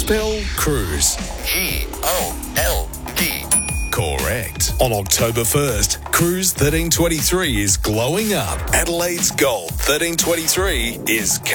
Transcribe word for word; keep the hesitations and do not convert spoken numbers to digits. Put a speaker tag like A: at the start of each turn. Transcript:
A: Spell cruise.
B: G O L D.
A: Correct. On October first, Cruise thirteen twenty-three is glowing up. Adelaide's Gold thirteen twenty-three is